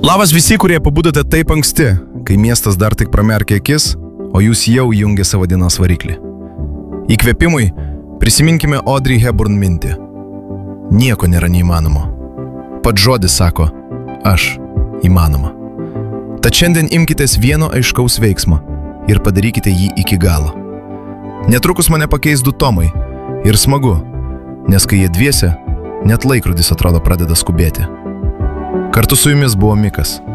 Labas visi, kurie pabudote taip anksti, kai miestas dar tik pramerkia akis, o jūs jau jungia savo dienos variklį. Įkvėpimui prisiminkime Audrey Hepburn mintį. Nieko nėra neįmanomo. Pats žodis sako, aš įmanoma. Tad šiandien imkitės vieno aiškaus veiksmo ir padarykite jį iki galo. Netrukus mane pakeis 2 Tomai ir smagu, nes kai jie dviese, net laikrodis atrodo pradeda skubėti. Kartu su jumis buvo Mikas.